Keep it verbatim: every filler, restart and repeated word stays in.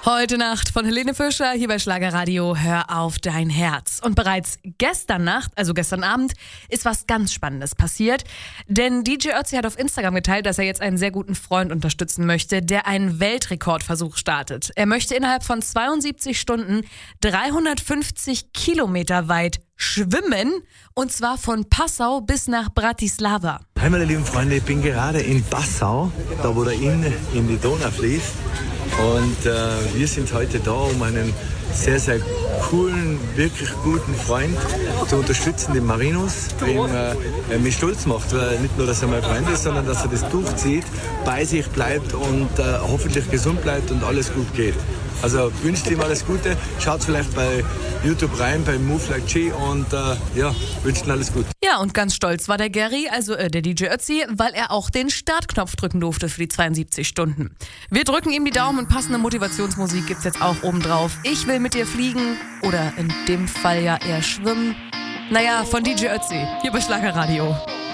Heute Nacht von Helene Fischer hier bei Schlagerradio. Hör auf dein Herz. Und bereits gestern Nacht, also gestern Abend, ist was ganz Spannendes passiert. Denn D J Ötzi hat auf Instagram geteilt, dass er jetzt einen sehr guten Freund unterstützen möchte, der einen Weltrekordversuch startet. Er möchte innerhalb von zweiundsiebzig Stunden dreihundertfünfzig Kilometer weit schwimmen, und zwar von Passau bis nach Bratislava. Hi meine lieben Freunde, ich bin gerade in Passau, da wo der Inn in die Donau fließt. Und äh, wir sind heute da, um einen sehr, sehr coolen, wirklich guten Freund zu unterstützen, den Marinus, den äh, er mich stolz macht, weil nicht nur, dass er mein Freund ist, sondern dass er das durchzieht, bei sich bleibt und äh, hoffentlich gesund bleibt und alles gut geht. Also wünsche ihm alles Gute, schaut vielleicht bei YouTube rein, bei Move Like G und äh, ja, wünscht ihm alles Gute. Ja, und ganz stolz war der Gary, also äh, der D J Ötzi, weil er auch den Startknopf drücken durfte für die zweiundsiebzig Stunden. Wir drücken ihm die Daumen und passende Motivationsmusik gibt's jetzt auch oben drauf. Ich will mit dir fliegen oder in dem Fall ja eher schwimmen. Naja, von D J Ötzi, hier bei Schlagerradio.